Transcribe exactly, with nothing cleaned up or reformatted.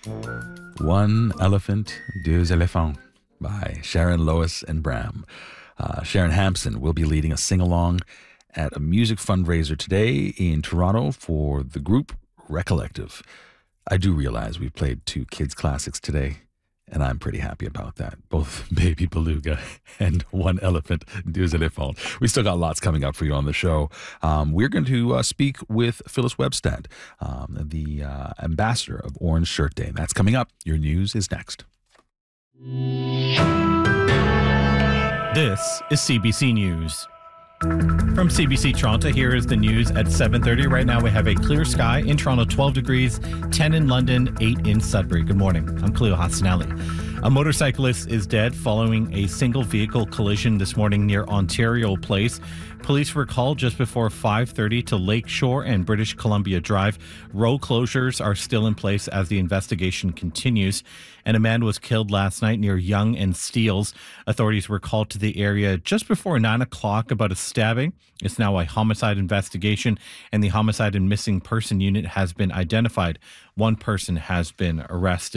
One Elephant, Deux Éléphants by Sharon Lois and Bram. Uh, Sharon Hampson will be leading a sing-along at a music fundraiser today in Toronto for the group Recollective. I do realize we played two kids' classics today, and I'm pretty happy about that. Both Baby Beluga and One Elephant, Deux Éléphants. We still got lots coming up for you on the show. Um, we're going to uh, speak with Phyllis Webstad, um, the uh, ambassador of Orange Shirt Day. That's coming up. Your news is next. This is C B C News. From C B C Toronto, here is the news at seven thirty. Right now we have a clear sky in Toronto, twelve degrees, ten in London, eight in Sudbury. Good morning. I'm Cleo Hassanelli. A motorcyclist is dead following a single vehicle collision this morning near Ontario Place. Police were called just before five thirty to Lakeshore and British Columbia Drive. Road closures are still in place as the investigation continues. And a man was killed last night near Yonge and Steeles. Authorities were called to the area just before nine o'clock about a stabbing. It's now a homicide investigation, and the homicide and missing person unit has been identified. One person has been arrested.